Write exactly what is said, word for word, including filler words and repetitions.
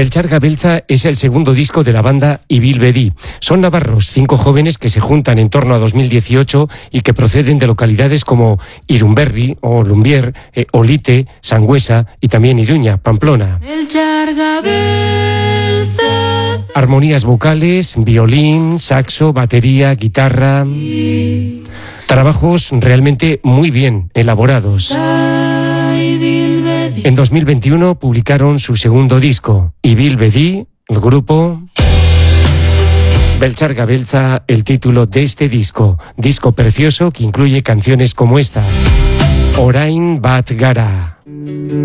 Beltxarga Beltza es el segundo disco de la banda Ibil Bedi. Son navarros, cinco jóvenes que se juntan en torno a dos mil dieciocho y que proceden de localidades como Irunberri o Lumbier, eh, Olite, Sangüesa y también Iruña, Pamplona. Beltxarga Beltza. Armonías vocales, violín, saxo, batería, guitarra. Trabajos realmente muy bien elaborados. En dos mil veintiuno publicaron su segundo disco, Ibil Bedi, el grupo. Beltxarga Beltza, el título de este disco. Disco precioso que incluye canciones como esta, Orain bat gara.